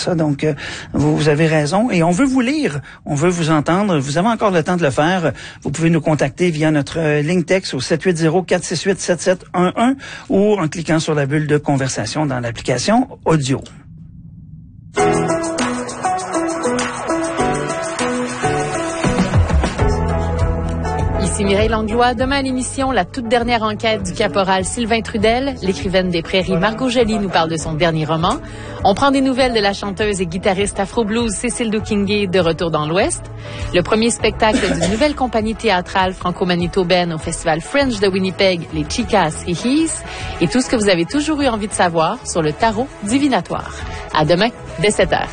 ça. Donc, vous avez raison. Et on veut vous lire, on veut vous entendre. Vous avez encore le temps de le faire. Vous pouvez nous contacter via notre ligne texte au 780-468-7711 ou en cliquant sur la bulle de conversation dans l'application audio. Ici Mireille Langlois. Demain à l'émission, la toute dernière enquête du caporal Sylvain Trudel. L'écrivaine des Prairies Margot Joly nous parle de son dernier roman. On prend des nouvelles de la chanteuse et guitariste afro-blues Cécile Doukingué de retour dans l'Ouest. Le premier spectacle d'une nouvelle compagnie théâtrale franco-manitobaine au festival Fringe de Winnipeg, les Chicas Hihis. Et tout ce que vous avez toujours eu envie de savoir sur le tarot divinatoire. À demain, dès 7h.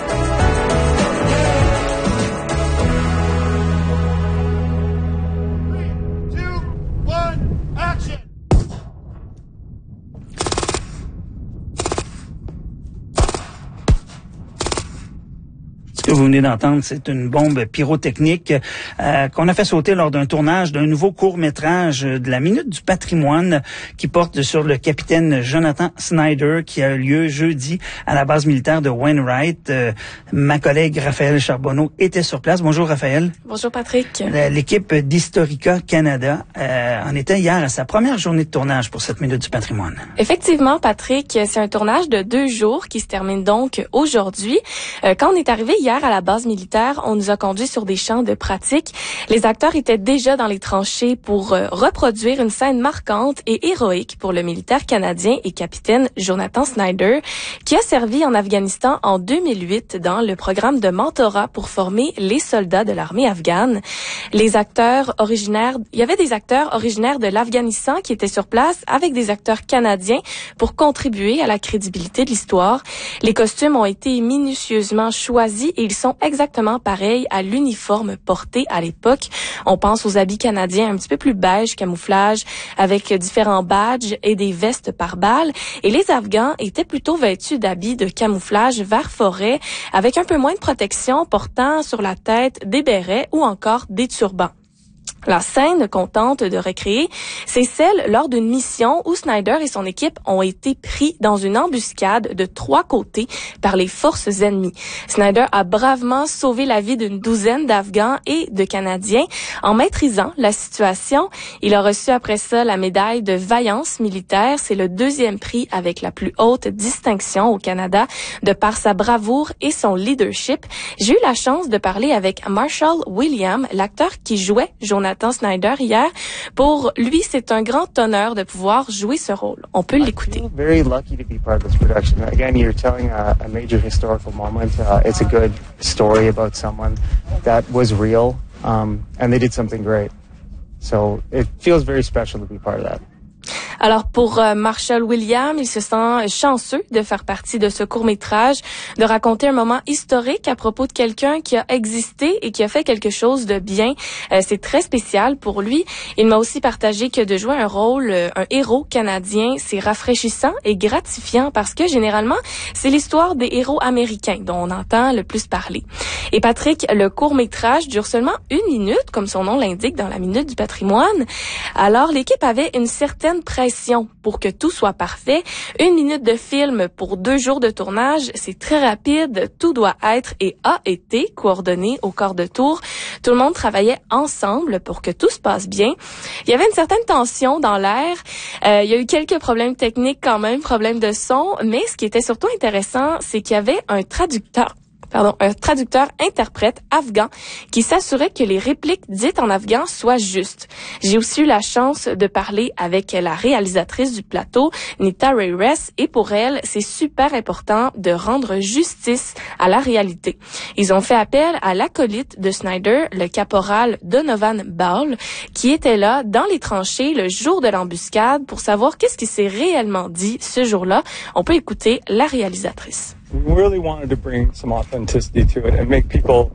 Ce que vous venez d'entendre, c'est une bombe pyrotechnique qu'on a fait sauter lors d'un tournage d'un nouveau court-métrage de la Minute du patrimoine qui porte sur le capitaine Jonathan Snyder qui a eu lieu jeudi à la base militaire de Wainwright. Ma collègue Raphaël Charbonneau était sur place. Bonjour Raphaël. Bonjour Patrick. L'équipe d'Historica Canada en était hier à sa première journée de tournage pour cette Minute du patrimoine. Effectivement Patrick, c'est un tournage de 2 jours qui se termine donc aujourd'hui. Quand on est arrivé hier à la base militaire, on nous a conduits sur des champs de pratique. Les acteurs étaient déjà dans les tranchées pour reproduire une scène marquante et héroïque pour le militaire canadien et capitaine Jonathan Snyder, qui a servi en Afghanistan en 2008 dans le programme de mentorat pour former les soldats de l'armée afghane. Il y avait des acteurs originaires de l'Afghanistan qui étaient sur place avec des acteurs canadiens pour contribuer à la crédibilité de l'histoire. Les costumes ont été minutieusement choisis et ils sont exactement pareils à l'uniforme porté à l'époque. On pense aux habits canadiens un petit peu plus beige, camouflage, avec différents badges et des vestes par balles. Et les Afghans étaient plutôt vêtus d'habits de camouflage vert forêt, avec un peu moins de protection, portant sur la tête des bérets ou encore des turbans. La scène qu'on tente de recréer, c'est celle lors d'une mission où Snyder et son équipe ont été pris dans une embuscade de 3 côtés par les forces ennemies. Snyder a bravement sauvé la vie d'une douzaine d'Afghans et de Canadiens en maîtrisant la situation. Il a reçu après ça la médaille de vaillance militaire. C'est le 2e prix avec la plus haute distinction au Canada de par sa bravoure et son leadership. J'ai eu la chance de parler avec Marshall Williams, l'acteur qui jouait Jonathan Snyder hier. Pour lui, c'est un grand honneur de pouvoir jouer ce rôle. On peut l'écouter. I feel very lucky to be part of this production. Again, you're telling a major historical moment. It's a good story about someone that was real, and they did something great. So it feels very special to be part of that. Alors pour Marshall Williams, il se sent chanceux de faire partie de ce court-métrage, de raconter un moment historique à propos de quelqu'un qui a existé et qui a fait quelque chose de bien. C'est très spécial pour lui. Il m'a aussi partagé que de jouer un rôle, un héros canadien, c'est rafraîchissant et gratifiant parce que généralement, c'est l'histoire des héros américains dont on entend le plus parler. Et Patrick, le court-métrage dure seulement 1 minute, comme son nom l'indique dans la Minute du patrimoine. Alors l'équipe avait une certaine pression pour que tout soit parfait. 1 minute de film pour 2 jours de tournage, c'est très rapide. Tout doit être et a été coordonné au quart de tour. Tout le monde travaillait ensemble pour que tout se passe bien. Il y avait une certaine tension dans l'air. Il y a eu quelques problèmes techniques quand même, problèmes de son, mais ce qui était surtout intéressant, c'est qu'il y avait un traducteur-interprète afghan qui s'assurait que les répliques dites en afghan soient justes. J'ai aussi eu la chance de parler avec la réalisatrice du plateau, Nita Reyes, et pour elle, c'est super important de rendre justice à la réalité. Ils ont fait appel à l'acolyte de Snyder, le caporal Donovan Ball, qui était là dans les tranchées le jour de l'embuscade pour savoir qu'est-ce qui s'est réellement dit ce jour-là. On peut écouter la réalisatrice. We really wanted to bring some authenticity to it and make people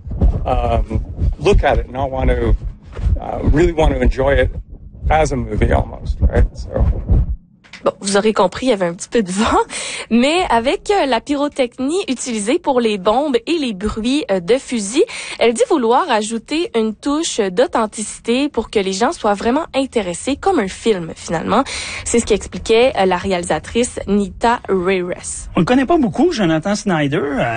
look at it and not want to really want to enjoy it as a movie almost, right? So. Bon, vous aurez compris, il y avait un petit peu de vent, mais avec la pyrotechnie utilisée pour les bombes et les bruits de fusils, elle dit vouloir ajouter une touche d'authenticité pour que les gens soient vraiment intéressés, comme un film finalement. C'est ce qu'expliquait la réalisatrice Nita Reyes. On le connaît pas beaucoup, Jonathan Snyder.